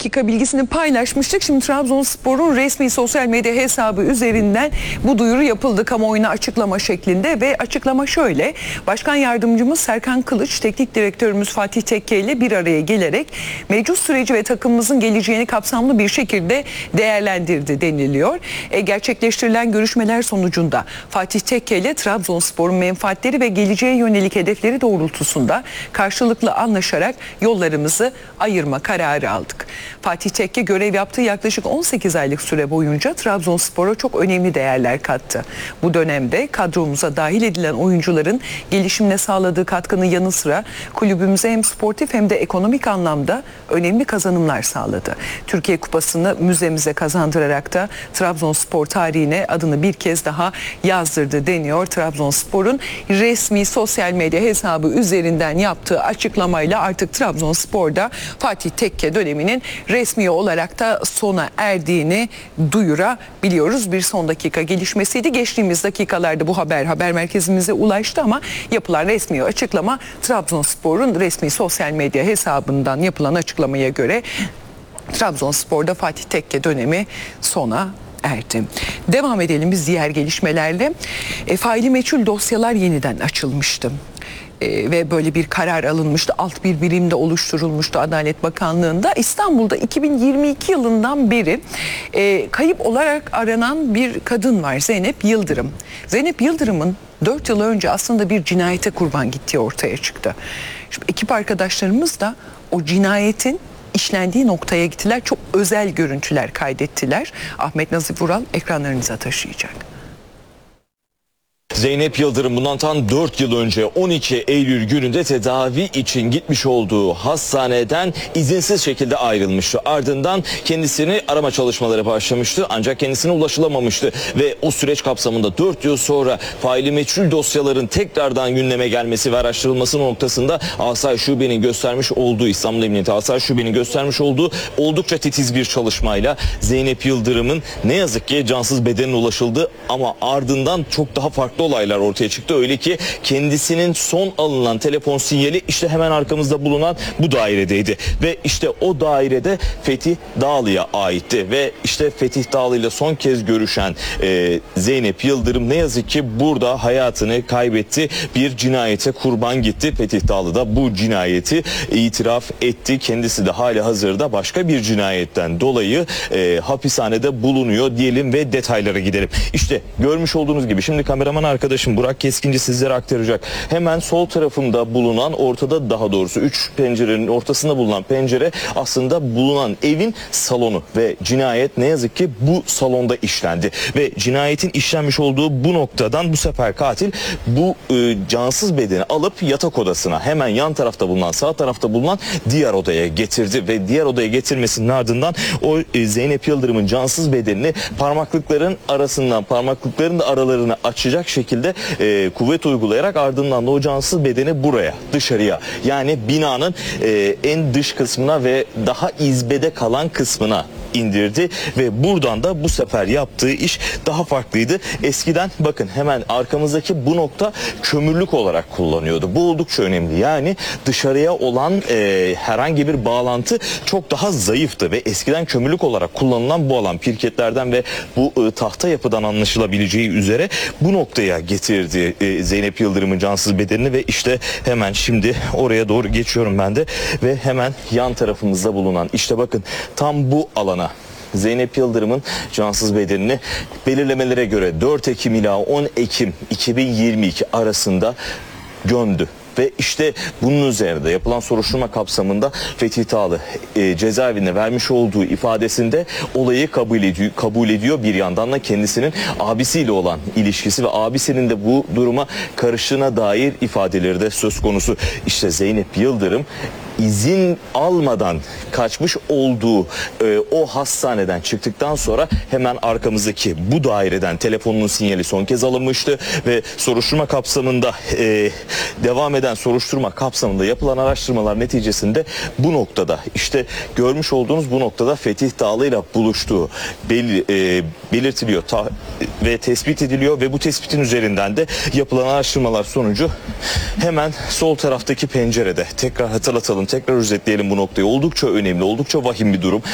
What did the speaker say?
dakika bilgisini paylaşmıştık. Şimdi Trabzonspor'un resmi sosyal medya hesabı üzerinden bu duyuru yapıldı kamuoyuna açıklama şeklinde ve açıklama şöyle: Başkan Yardımcımız Serkan Kılıç, Teknik Direktörümüz Fatih Tekke ile bir araya gelerek mevcut süreci ve takımımızın geleceğini kapsamlı bir şekilde değerlendirdi deniliyor. Gerçekleştirilen görüşmeler sonucunda Fatih Tekke ile Trabzonspor'un menfaatleri ve geleceğe yönelik hedefleri doğrultusunda karşılıklı anlaşarak yollarımızı ayırma kararı aldık. Fatih Tekke görev yaptığı yaklaşık 18 aylık süre boyunca Trabzonspor'a çok önemli değerler kattı. Bu dönemde kadromuza dahil edilen oyuncuların gelişimine sağladığı katkının yanı sıra kulübümüze hem sportif hem de ekonomik anlamda önemli kazanımlar sağladı. Türkiye Kupası'nı müzemize kazandırarak da Trabzonspor tarihine adını bir kez daha yazdırdı deniyor. Trabzonspor'un resmi sosyal medya hesabı üzerinden yaptığı açıklamayla artık Trabzonspor'da Fatih Tekke döneminin resmi olarak da sona erdiğini duyurabiliyoruz. Bir son dakika gelişmesiydi. Geçtiğimiz dakikalarda bu haber merkezimize ulaştı ama yapılan resmi açıklama, Trabzonspor'un resmi sosyal medya hesabından yapılan açıklamaya göre Trabzonspor'da Fatih Tekke dönemi sona erdi. Devam edelim biz diğer gelişmelerle. Faili meçhul dosyalar yeniden açılmıştı. Ve böyle bir karar alınmıştı. Alt bir birimde oluşturulmuştu Adalet Bakanlığı'nda. İstanbul'da 2022 yılından beri kayıp olarak aranan bir kadın var, Zeynep Yıldırım. Zeynep Yıldırım'ın 4 yıl önce aslında bir cinayete kurban gittiği ortaya çıktı. Şimdi ekip arkadaşlarımız da o cinayetin işlendiği noktaya gittiler. Çok özel görüntüler kaydettiler. Ahmet Nazif Vural ekranlarınıza taşıyacak. Zeynep Yıldırım bundan tam 4 yıl önce 12 Eylül gününde tedavi için gitmiş olduğu hastaneden izinsiz şekilde ayrılmıştı. Ardından kendisini arama çalışmaları başlamıştı ancak kendisine ulaşılamamıştı. Ve o süreç kapsamında 4 yıl sonra faili meçhul dosyaların tekrardan gündeme gelmesi ve araştırılması noktasında Asayiş Şube'nin göstermiş olduğu, İstanbul Emniyeti Asayiş Şube'nin göstermiş olduğu oldukça titiz bir çalışmayla Zeynep Yıldırım'ın ne yazık ki cansız bedenine ulaşıldı ama ardından çok daha farklı olaylar ortaya çıktı. Öyle ki kendisinin son alınan telefon sinyali işte hemen arkamızda bulunan bu dairedeydi. Ve işte o dairede Fetih Dağlı'ya aitti. Ve işte Fetih Dağlı ile son kez görüşen Zeynep Yıldırım ne yazık ki burada hayatını kaybetti. Bir cinayete kurban gitti. Fetih Dağlı da bu cinayeti itiraf etti. Kendisi de hali hazırda başka bir cinayetten dolayı hapishanede bulunuyor diyelim ve detaylara gidelim. İşte görmüş olduğunuz gibi şimdi kameraman arkadaşım Burak Keskinci sizlere aktaracak. Hemen sol tarafımda bulunan, ortada daha doğrusu 3 pencerenin ortasında bulunan pencere aslında bulunan evin salonu ve cinayet ne yazık ki bu salonda işlendi. Ve cinayetin işlenmiş olduğu bu noktadan bu sefer katil bu cansız bedeni alıp yatak odasına, hemen yan tarafta bulunan, sağ tarafta bulunan diğer odaya getirdi ve diğer odaya getirmesinin ardından o Zeynep Yıldırım'ın cansız bedenini parmaklıkların arasından, parmaklıkların da aralarını açacak şekilde kuvvet uygulayarak ardından da o cansız bedeni buraya, dışarıya, yani binanın en dış kısmına ve daha izbede kalan kısmına indirdi ve buradan da bu sefer yaptığı iş daha farklıydı. Eskiden bakın hemen arkamızdaki bu nokta kömürlük olarak kullanıyordu. Bu oldukça önemli. Yani dışarıya olan herhangi bir bağlantı çok daha zayıftı ve eskiden kömürlük olarak kullanılan bu alan pirketlerden ve bu tahta yapıdan anlaşılabileceği üzere bu noktaya getirdi Zeynep Yıldırım'ın cansız bedenini ve işte hemen şimdi oraya doğru geçiyorum ben de ve hemen yan tarafımızda bulunan işte bakın tam bu alana Zeynep Yıldırım'ın cansız bedenini belirlemelere göre 4 Ekim ila 10 Ekim 2022 arasında gömdü. Ve işte bunun üzerinde yapılan soruşturma kapsamında Fetih Dağlı cezaevinde vermiş olduğu ifadesinde olayı kabul ediyor. Bir yandan da kendisinin abisiyle olan ilişkisi ve abisinin de bu duruma karıştığına dair ifadeleri de söz konusu. İşte Zeynep Yıldırım izin almadan kaçmış olduğu o hastaneden çıktıktan sonra hemen arkamızdaki bu daireden telefonunun sinyali son kez alınmıştı ve soruşturma kapsamında devam eden soruşturma kapsamında yapılan araştırmalar neticesinde bu noktada işte görmüş olduğunuz bu noktada Fetih Dağlı ile buluştuğu belirtiliyor ve tespit ediliyor ve bu tespitin üzerinden de yapılan araştırmalar sonucu hemen sol taraftaki pencerede tekrar hatırlatalım, tekrar özetleyelim bu noktayı. Oldukça önemli, oldukça vahim bir durum.